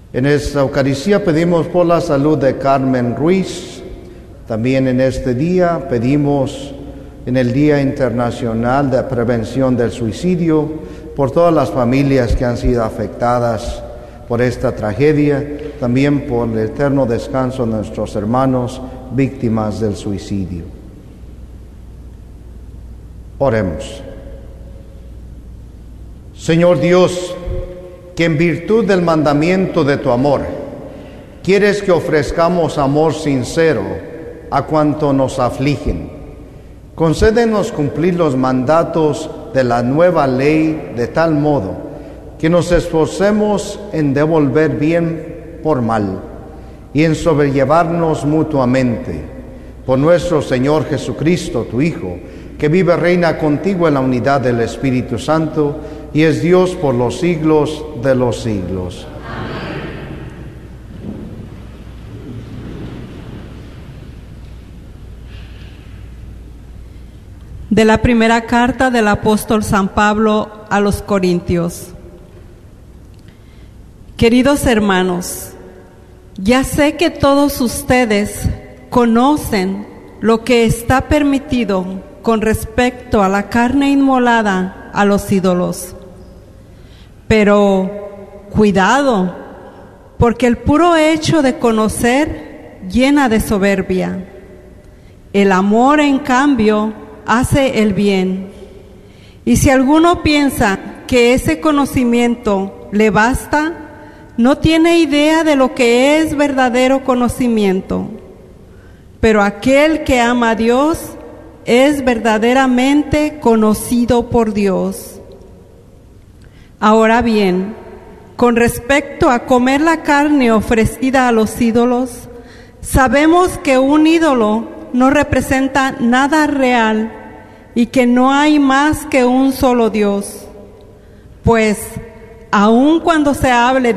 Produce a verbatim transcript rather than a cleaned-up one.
En esta Eucaristía pedimos por la salud de Carmen Ruiz. También en este día pedimos en el Día Internacional de Prevención del Suicidio por todas las familias que han sido afectadas por esta tragedia, también por el eterno descanso de nuestros hermanos víctimas del suicidio. Oremos. Señor Dios, que en virtud del mandamiento de tu amor, quieres que ofrezcamos amor sincero a cuanto nos afligen. Concédenos cumplir los mandatos de la nueva ley de tal modo que nos esforcemos en devolver bien por mal y en sobrellevarnos mutuamente. Por nuestro Señor Jesucristo, tu Hijo, que vive y reina contigo en la unidad del Espíritu Santo y es Dios por los siglos de los siglos. Amén. De la primera carta del apóstol San Pablo a los Corintios. Queridos hermanos, ya sé que todos ustedes conocen lo que está permitido con respecto a la carne inmolada a los ídolos. Pero cuidado, porque el puro hecho de conocer llena de soberbia. El amor, en cambio, hace el bien. Y si alguno piensa que ese conocimiento le basta, no tiene idea de lo que es verdadero conocimiento. Pero aquel que ama a Dios es verdaderamente conocido por Dios. Ahora bien, con respecto a comer la carne ofrecida a los ídolos, sabemos que un ídolo no representa nada real y que no hay más que un solo Dios. Pues, aun cuando se hable